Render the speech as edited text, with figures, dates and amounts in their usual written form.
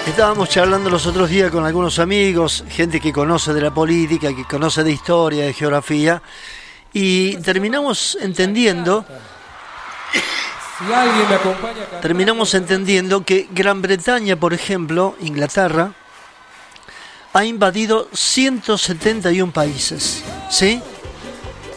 Estábamos charlando los otros días con algunos amigos, gente que conoce de la política, que conoce de historia, de geografía, y terminamos entendiendo que Gran Bretaña, por ejemplo, Inglaterra, ha invadido 171 países, ¿sí?